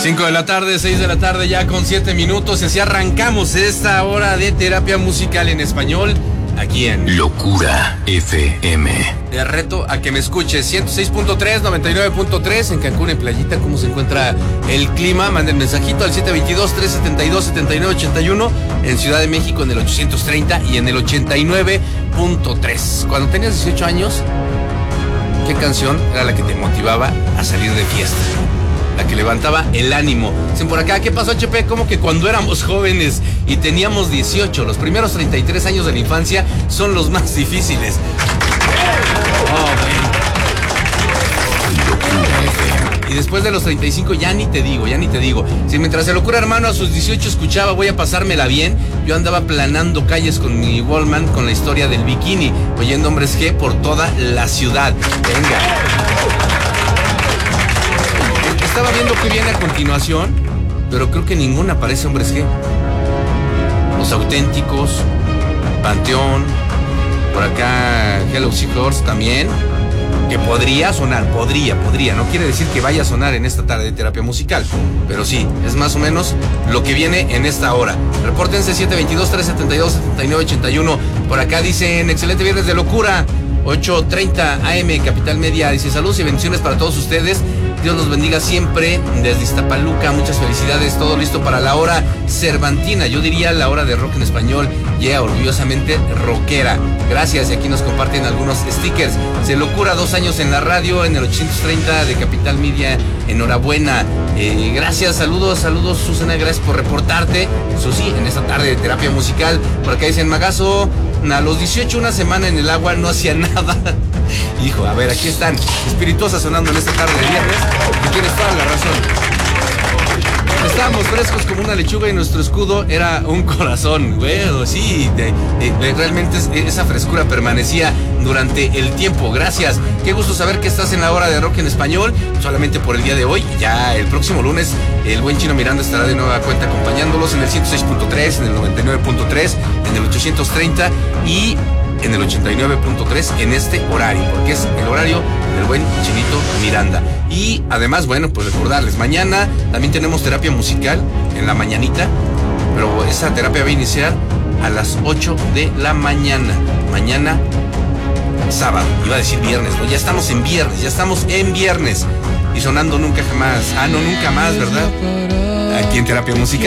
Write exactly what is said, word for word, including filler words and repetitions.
cinco de la tarde, seis de la tarde, ya con siete minutos. Y así arrancamos esta hora de terapia musical en español aquí en Locura F M. Te reto a que me escuches ciento seis punto tres, noventa y nueve punto tres en Cancún, en Playita. ¿Cómo se encuentra el clima? Manden mensajito al siete dos dos, tres siete dos, siete nueve ocho uno. En Ciudad de México en el ochocientos treinta y en el ochenta y nueve punto tres. Cuando tenías dieciocho años, ¿qué canción era la que te motivaba a salir de fiesta? La que levantaba el ánimo. Dicen por acá, ¿qué pasó, H P? Como que cuando éramos jóvenes y teníamos dieciocho, los primeros treinta y tres años de la infancia son los más difíciles. Oh, bueno. Y después de los treinta y cinco ya ni te digo, ya ni te digo. Si mientras el locura hermano a sus dieciocho escuchaba voy a pasármela bien, yo andaba planando calles con mi Wallman con la historia del bikini, oyendo Hombres G por toda la ciudad. Venga. Estaba viendo que viene a continuación, pero creo que ninguna parece Hombres G. Los Auténticos, Panteón, por acá Hello Seahorse también, que podría sonar, podría, podría, no quiere decir que vaya a sonar en esta tarde de terapia musical, pero sí, es más o menos lo que viene en esta hora. Repórtense siete dos dos, tres siete dos, siete nueve ocho uno, por acá dicen, excelente viernes de locura, ocho treinta A M, Capital Media, dice saludos y bendiciones para todos ustedes. Dios los bendiga siempre desde Iztapaluca, muchas felicidades, todo listo para la hora cervantina, yo diría la hora de rock en español, ya yeah, orgullosamente rockera. Gracias, y aquí nos comparten algunos stickers. Se locura dos años en la radio, en el ochocientos treinta de Capital Media, enhorabuena. Eh, gracias, saludos, saludos Susana, gracias por reportarte. Susi, en esta tarde de terapia musical, por acá dicen Magazo, a los dieciocho una semana en el agua no hacía nada. Hijo, a ver, aquí están, espirituosa sonando en esta tarde de viernes, y tienes toda la razón. Estábamos frescos como una lechuga y nuestro escudo era un corazón, güey, sí, de, de, de, realmente esa frescura permanecía durante el tiempo. Gracias, qué gusto saber que estás en la hora de rock en español, solamente por el día de hoy. Ya el próximo lunes el buen Chino Miranda estará de nueva cuenta acompañándolos en el ciento seis punto tres, en el noventa y nueve punto tres, en el ochocientos treinta y en el ochenta y nueve punto tres en este horario, porque es el horario del buen Chinito Miranda. Y además, bueno, pues recordarles, mañana también tenemos terapia musical en la mañanita, pero esa terapia va a iniciar a las ocho de la mañana. Mañana, sábado, iba a decir viernes, ¿no? Ya estamos en viernes, ya estamos en viernes. Y sonando nunca jamás, ah, no, nunca más, ¿verdad? Aquí en terapia musical.